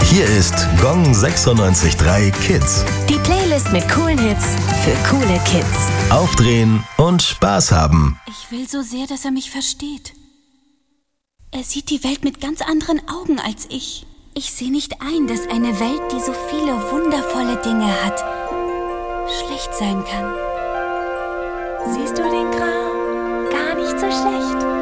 Hier ist Gong 96.3 Kids. Die Playlist mit coolen Hits für coole Kids. Aufdrehen und Spaß haben. Ich will so sehr, dass er mich versteht. Er sieht die Welt mit ganz anderen Augen als ich. Ich sehe nicht ein, dass eine Welt, die so viele wundervolle Dinge hat, schlecht sein kann. Siehst du den Kram? Gar nicht so schlecht.